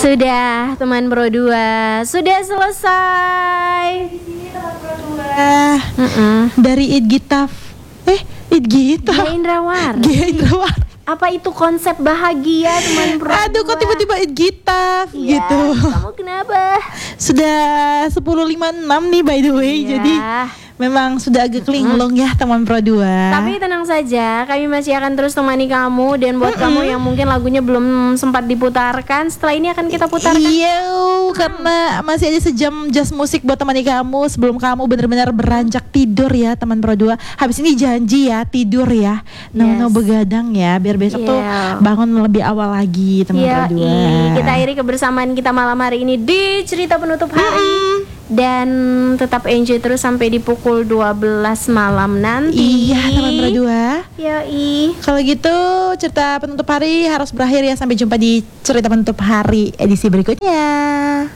Sudah teman Pro 2, sudah selesai. Di sini teman Pro 2 dari Idgitaf. Idgitaf. Gia Indrawar. Gia Indrawar. Apa itu konsep bahagia teman Pro 2? Aduh, kok tiba-tiba Idgitaf gitu. Kamu kenapa? Sudah 10.56 nih by the way. Iya. Jadi memang sudah agak linglung ya teman Pro 2. Tapi tenang saja, kami masih akan terus temani kamu. Dan buat kamu yang mungkin lagunya belum sempat diputarkan, setelah ini akan kita putarkan. Iya, karena masih ada sejam jazz musik buat temani kamu sebelum kamu benar-benar beranjak tidur ya teman Pro 2. Habis ini janji ya tidur ya, no begadang ya, biar besok tuh bangun lebih awal lagi teman Pro 2. Kita akhiri kebersamaan kita malam hari ini di cerita penutup hari. Dan tetap enjoy terus sampai di pukul 12 malam nanti. Iya teman Pro 2. Yoi. Kalau gitu cerita penutup hari harus berakhir ya. Sampai jumpa di cerita penutup hari edisi berikutnya.